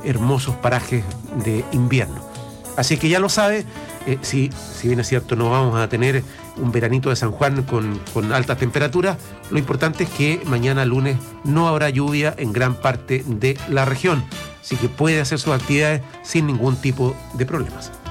hermosos parajes de invierno. Así que ya lo sabe, si bien es cierto no vamos a tener un veranito de San Juan con altas temperaturas, lo importante es que mañana lunes no habrá lluvia en gran parte de la región, así que puede hacer sus actividades sin ningún tipo de problemas.